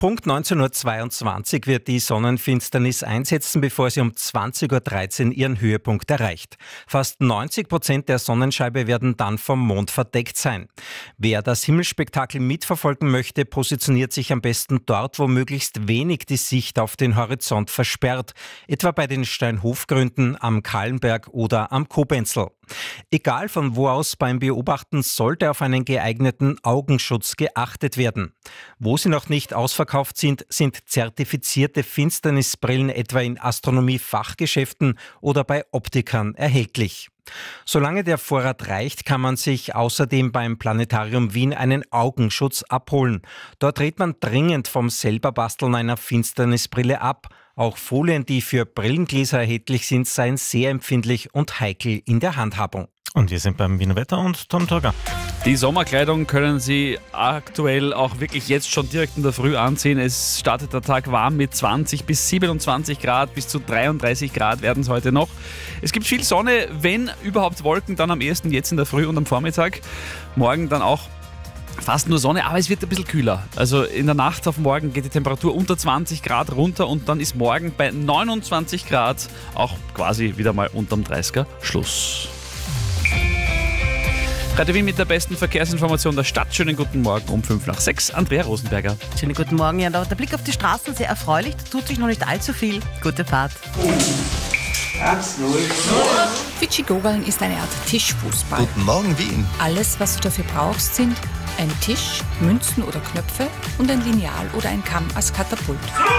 Punkt 19.22 Uhr wird die Sonnenfinsternis einsetzen, bevor sie um 20.13 Uhr ihren Höhepunkt erreicht. Fast 90% der Sonnenscheibe werden dann vom Mond verdeckt sein. Wer das Himmelsspektakel mitverfolgen möchte, positioniert sich am besten dort, wo möglichst wenig die Sicht auf den Horizont versperrt, etwa bei den Steinhofgründen, am Kahlenberg oder am Kobenzl. Egal von wo aus beim Beobachten sollte auf einen geeigneten Augenschutz geachtet werden. Wo sie noch nicht ausverkauft sind, sind zertifizierte Finsternisbrillen etwa in Astronomie-Fachgeschäften oder bei Optikern erhältlich. Solange der Vorrat reicht, kann man sich außerdem beim Planetarium Wien einen Augenschutz abholen. Dort rät man dringend vom Selberbasteln einer Finsternisbrille ab. Auch Folien, die für Brillengläser erhältlich sind, seien sehr empfindlich und heikel in der Handhabung. Und wir sind beim Wiener Wetter und Tom Turger. Die Sommerkleidung können Sie aktuell auch wirklich jetzt schon direkt in der Früh anziehen. Es startet der Tag warm mit 20 bis 27 Grad, bis zu 33 Grad werden es heute noch. Es gibt viel Sonne, wenn überhaupt Wolken, dann am ehesten jetzt in der Früh und am Vormittag. Morgen dann auch fast nur Sonne, aber es wird ein bisschen kühler. Also in der Nacht auf morgen geht die Temperatur unter 20 Grad runter und dann ist morgen bei 29 Grad auch quasi wieder mal unterm 30er Schluss. Radio Wien mit der besten Verkehrsinformation der Stadt. Schönen guten Morgen um 5:05. Andrea Rosenberger. Schönen guten Morgen. Ja, der Blick auf die Straßen sehr erfreulich. Da tut sich noch nicht allzu viel. Gute Fahrt. Fidschi-Gogaln ist eine Art Tischfußball. Guten Morgen, Wien. Alles, was du dafür brauchst, sind ein Tisch, Münzen oder Knöpfe und ein Lineal oder ein Kamm als Katapult.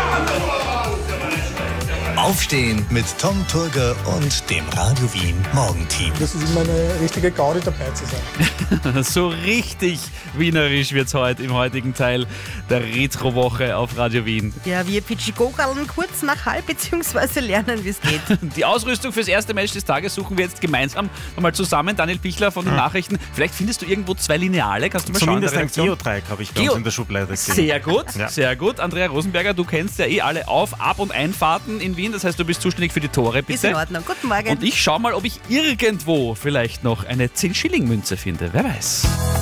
Aufstehen mit Tom Turger und dem Radio Wien Morgenteam. Das ist immer eine richtige Gaudi, dabei zu sein. So richtig wienerisch wird es heute im heutigen Teil der Retro-Woche auf Radio Wien. Ja, wir Fidschi-Gogaln kurz nach halb bzw. lernen, wie es geht. Die Ausrüstung fürs erste Match des Tages suchen wir jetzt gemeinsam nochmal zusammen. Daniel Pichler von den Nachrichten. Vielleicht findest du irgendwo 2 Lineale. Kannst du mal Zumindest schauen? ein Geodreieck habe ich bei uns in der Schublade gesehen. Sehr gut, Ja. sehr gut. Andrea Rosenberger, du kennst ja alle Auf-, Ab- und Einfahrten in Wien. Das heißt, du bist zuständig für die Tore, bitte. Ist in Ordnung. Guten Morgen. Und ich schau mal, ob ich irgendwo vielleicht noch eine 10-Schilling-Münze finde. Wer weiß.